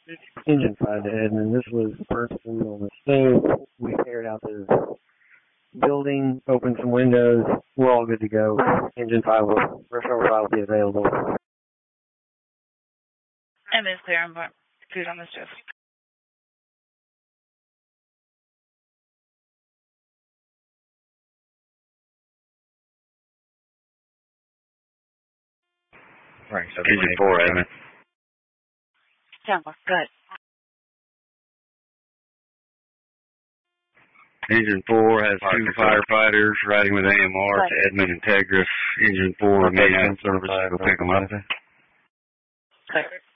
Engine 5 to Edmond. This was the person on the stove. We cleared out the building, opened some windows. We're all good to go. Engine 5 will, Rush-Hour 5 will be available. Edmond's clear on food on the stove. Right, so Engine 4, Edmond. Sound good. Engine 4 has 2 firefighters riding with AMR to Edmond and Tegris. Engine 4 remain out of service. Go pick them up. Clear.